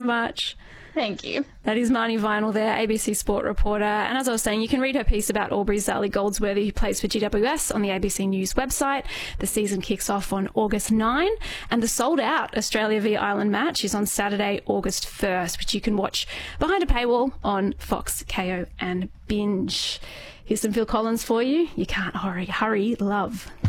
much. Thank you. That is Marnie Vinyl there, ABC Sport reporter. And as I was saying, you can read her piece about Aubrey Zali Goldsworthy, who plays for GWS, on the ABC News website. The season kicks off on August 9, and the sold-out Australia v Ireland match is on Saturday, August 1st, which you can watch behind a paywall on Fox, Kayo and Binge. Here's some Phil Collins for you. You can't hurry, love.